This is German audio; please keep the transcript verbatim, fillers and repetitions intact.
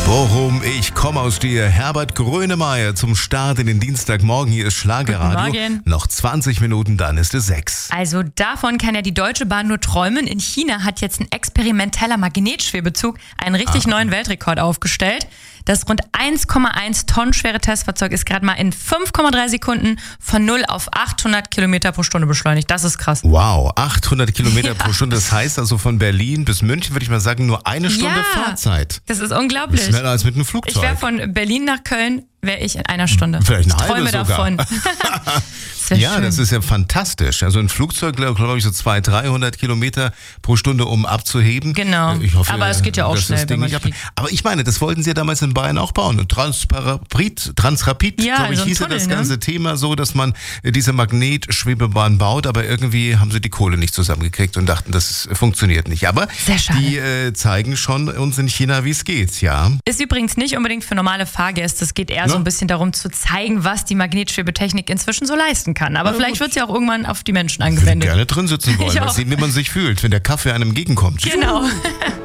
Bochum, ich komme aus dir. Herbert Grönemeyer zum Start in den Dienstagmorgen. Hier ist Schlagerradio. Guten Morgen. Noch zwanzig Minuten, dann ist es sechs. Also davon kann ja die Deutsche Bahn nur träumen. In China hat jetzt ein experimenteller Magnetschwebezug einen richtig Ach. neuen Weltrekord aufgestellt. Das rund eins Komma eins Tonnen schwere Testfahrzeug ist gerade mal in fünf Komma drei Sekunden von null auf achthundert Kilometer pro Stunde beschleunigt. Das ist krass. Wow, achthundert Kilometer Ja. pro Stunde. Das heißt also von Berlin bis München, würde ich mal sagen, nur eine Stunde Ja. Fahrzeit. Das ist unglaublich. Schneller als mit einem Ich Flugzeug. wäre von Berlin nach Köln, wäre ich in einer Stunde. Vielleicht eine ich träume halbe sogar. davon. Das wär Ja, schön. das ist ja fantastisch. Also ein Flugzeug, glaube glaub ich, so zweihundert, dreihundert Kilometer pro Stunde, um abzuheben. Genau. Ich hoffe, Aber es geht ja auch dass das schnell, Ding wenn man nicht ab- fliegt. Aber ich meine, das wollten sie ja damals in Bayern auch bauen. Und Transrapid, Transrapid, Ja, glaube ich, so ein hieß ja Tunnel, das ne? ganze Thema so, dass man diese Magnetschwebebahn baut, aber irgendwie haben sie die Kohle nicht zusammengekriegt und dachten, das funktioniert nicht. Aber Sehr schade. die äh, zeigen schon uns in China, wie es geht, ja. Ist übrigens nicht unbedingt für normale Fahrgäste. Es geht eher Ja. so ein bisschen darum zu zeigen, was die Magnetschwebetechnik inzwischen so leisten kann. Aber Ja, vielleicht gut. wird sie auch irgendwann auf die Menschen Ich würde angewendet. gerne drin sitzen wollen, Ich mal auch. sehen, wie man sich fühlt, wenn der Kaffee einem entgegenkommt. Genau.